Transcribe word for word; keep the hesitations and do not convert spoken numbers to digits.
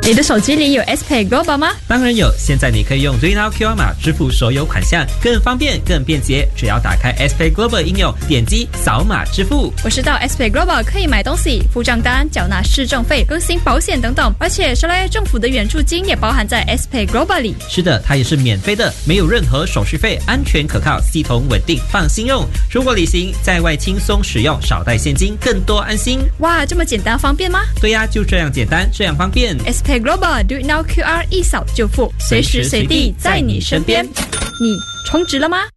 你的手机里有 S Pay Global 吗？ 当然有，现在你可以用 DreamNow Q R 码支付所有款项，更方便更便捷。只要打开 S Pay Global 应用，点击扫码支付。 我知道 S Pay Global 可以买东西、付账单、缴纳市政费、更新保险等等，而且沙拉越政府的援助金也包含在 S Pay Global 里。 是的，它也是免费的，没有任何手续费，安全可靠，系统稳定，放心用。出国旅行在外轻松使用，少带现金，更多安心。 哇，这么简单方便吗？ 对呀，就这样简单，这样方便。 S Pay Global Do It Now Q R 一扫就付，随时随地在你身边。你充值了吗？